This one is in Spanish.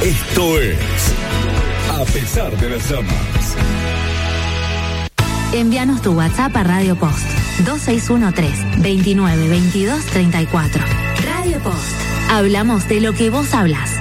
Esto es A pesar de las llamas. Envíanos tu WhatsApp a Radio Post 2613-292234. Radio Post. Hablamos de lo que vos hablas.